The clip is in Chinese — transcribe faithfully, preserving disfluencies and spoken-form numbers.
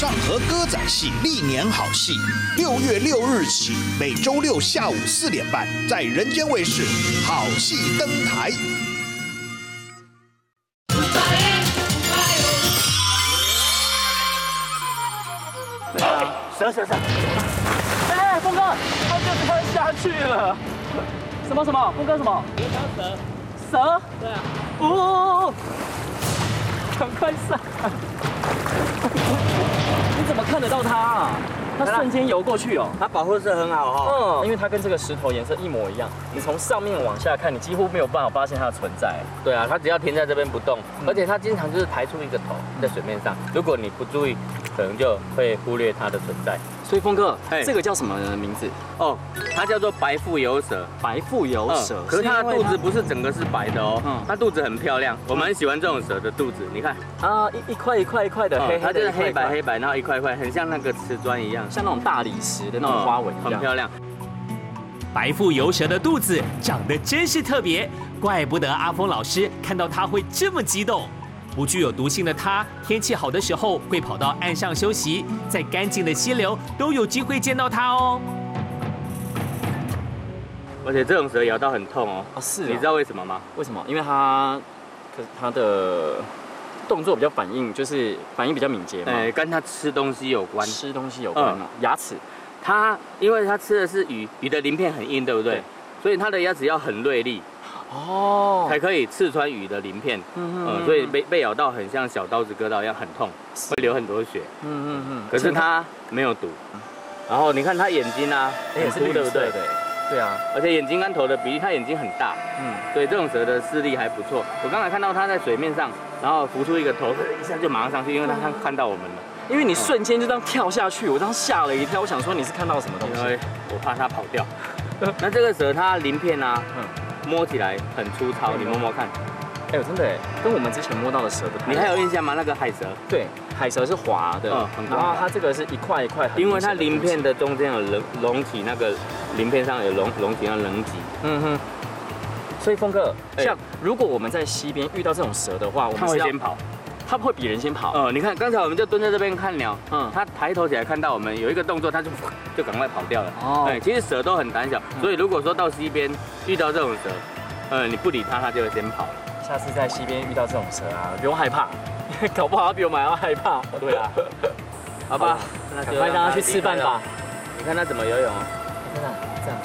上河歌仔戏历年好戏，六月六日起，每周六下午四点半，在人间卫视好戏登台。 蛇蛇蛇！哎，峰哥，他就是快下去了。什么什么？峰哥什么？有条蛇。蛇？对啊。哦，赶快上！你怎么看得到它啊？它瞬间游过去哦。 它保护色很好哦。 嗯，因为它跟这个石头颜色一模一样。你从上面往下看，你几乎没有办法发现它的存在。 对啊，它只要停在这边不动，而且它经常就是抬出一个头在水面上。如果你不注意，可能就会忽略它的存在。 所以峰哥，这个叫什么名字？ 哦，它叫做白腹游蛇。 白腹游蛇， 可是它的肚子不是整个是白的哦，它肚子很漂亮，我蛮喜欢这种蛇的肚子。你看啊，一一块一块一块的黑， 它就是黑白黑白，然后一块一块，很像那个瓷砖一样， 像那种大理石的那种花纹一样， 很漂亮。 白腹游蛇的肚子长得真是特别，怪不得阿峰老师看到它会这么激动。不具有毒性的它，天气好的时候会跑到岸上休息，在干净的溪流都有机会见到它哦。 而且这种蛇咬到很痛哦。 啊，是。 你知道为什么吗？ 为什么？因为它，可它的动作比较反应，就是反应比较敏捷嘛。 哎，跟它吃东西有关。 吃东西有关啊，牙齿。 它因为它吃的是鱼，鱼的鳞片很硬，对不对？所以它的牙齿要很锐利。哦，才可以刺穿鱼的鳞片，嗯嗯，所以被被咬到很像小刀子割到一样，很痛，会流很多血，嗯嗯嗯。可是它没有毒，然后你看它眼睛啊， 也是绿，对不对？对啊， 而且眼睛跟头的比例，它眼睛很大，嗯，所以这种蛇的视力还不错。我刚才看到它在水面上，然后浮出一个头，一下就马上上去，因为它看看到我们了。 因为你瞬间就这样跳下去，我当时吓了一跳，我想说你是看到什么东西？ 因为我怕它跑掉。那这个蛇它鳞片啊，嗯。摸起来很粗糙，你摸摸看。 哎呦，真的哎，跟我们之前摸到的蛇不太。 你还有印象吗？那个海蛇？ 对，海蛇是滑的，嗯，很滑。然后它这个是一块一块， 因为它鳞片的中间有隆隆起，那个鳞片上有隆隆起那棱脊。嗯哼。 所以峰哥，像如果我们在溪边遇到这种蛇的话，我们会先跑。 它会比人先跑。 哦，你看刚才我们就蹲在这边看鸟，嗯，它抬头起来看到我们有一个动作，它就就赶快跑掉了。哦，对，其实蛇都很胆小，所以如果说到溪边遇到这种蛇，呃，你不理它，它就会先跑了。 下次在溪边遇到这种蛇啊，不用害怕，搞不好它比我们还要害怕。对啊， 好吧， 赶快让它去吃饭吧。 你看它怎么游泳哦？ 真的这样。